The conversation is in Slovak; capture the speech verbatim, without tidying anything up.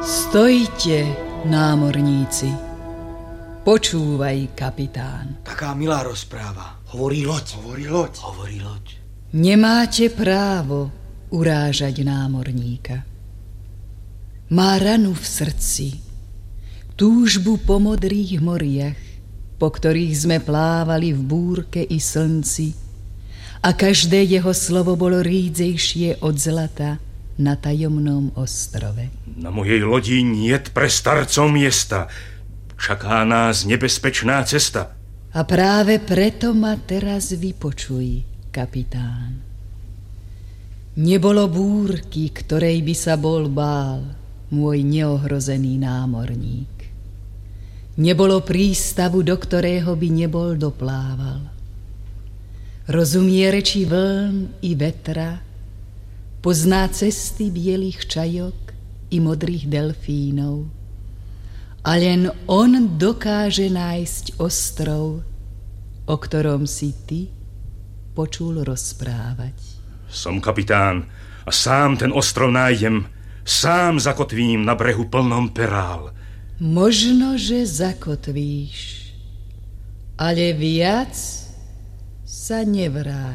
Stojte, námorníci. Počúvaj, kapitán. Taká milá rozpráva. Hovorí loď. Hovorí loď. Hovorí loď. Nemáte právo urážať námorníka. Má ranu v srdci, túžbu po modrých moriach, po ktorých sme plávali v búrke i slnci, a každé jeho slovo bolo rídzejšie od zlata na tajomnom ostrove. Na mojej lodi niet pre starcov miesta. Čaká nás nebezpečná cesta. A práve preto ma teraz vypočuj, kapitán. Nebolo búrky, ktorej by sa bol bál môj neohrozený námorník. Nebolo prístavu, do ktorého by nebol doplával. Rozumie reči vln i vetra, pozná cesty bielých čajok i modrých delfínov. A len on dokáže nájsť ostrov, o ktorom si ty počul rozprávať. Som kapitán a sám ten ostrov nájdem, sám zakotvím na brehu plnom perál. Možno, že zakotvíš, ale viac sa nevrátiš.